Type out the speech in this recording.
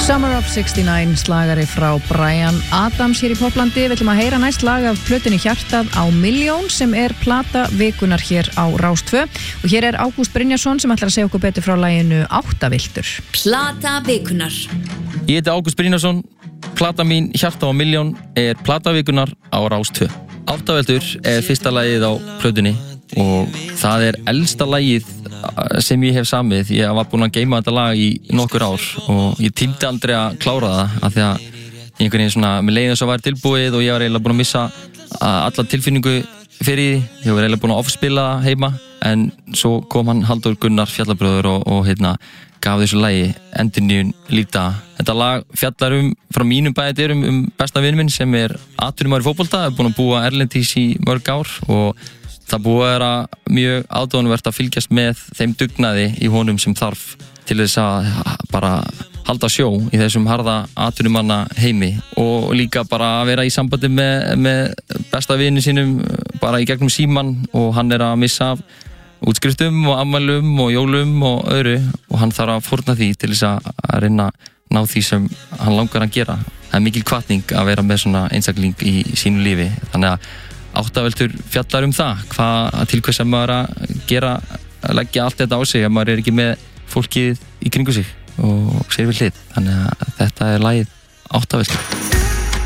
Summer of 69 slagari frá Bryan Adams hér í Poplandi. Við ætlum að heyra næst lag af plötunni Hjartað á milljón sem plata vikunar hér á Rás 2 og hér Ágúst Brynjarsson sem ætlar að segja okkur betur frá laginu Áttaviltur. Plata vikunar. Ég heiti Ágúst Brynjarsson. Plata mín Hjartað á milljón plata vikunar á Rás 2. Áttaviltur fyrsta lagið á plötunni og það elsta lagið sem ég hef samið. Ég var búinn að geyma þetta lag í nokkur ár og ég tímdi aldrei að klára það af því að einhvern veginn svona með leiðin svo var tilbúið og ég var eiginlega búinn að missa alla tilfinningu fyrir því. Ég var eiginlega búinn að offspila heima en svo kom hann Halldór Gunnar Fjallabröður og gaf þessu lagi endurnýjun lífdaga. Þetta lag fjallar frá mínum bæjardyrum besta vin minn sem atvinnumaður í fótbolta, búinn að búa erlendis í mörg ár og það búið að vera mjög aðdáunarvert að fylgjast með þeim dugnaði í honum sem þarf til þess að bara halda sjó í þessum harða atvinnumanna heimi og líka bara að vera í sambandi með besta vini sínum bara í gegnum síman og hann að missa af útskriftum og afmælum og jólum og öðru og hann þarf að fórna því til þess að reyna að ná því sem hann langar að gera. Það mikil hvatning að vera með svona einstakling í sínu lífi. Þannig að Áttaviltur fjallar það, til hvers að maður að gera, að leggja allt þetta á sig ef maður ekki með fólkið í kringu sig og sér við hlið. Þannig að þetta lagið Áttaviltur.